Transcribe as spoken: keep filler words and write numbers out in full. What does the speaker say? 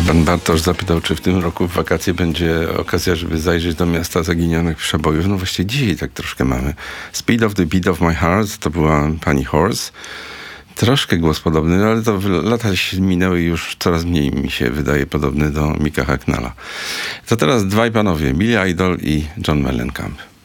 Pan Bartosz zapytał, czy w tym roku w wakacje będzie okazja, żeby zajrzeć do miasta zaginionych przebojów. No właściwie dzisiaj tak troszkę mamy. Speed of the Beat of My Heart to była pani Horse. Troszkę głos podobny, ale to lata się minęły i już coraz mniej mi się wydaje podobny do Micka Hacknella. To teraz dwaj panowie, Billy Idol i John Mellencamp.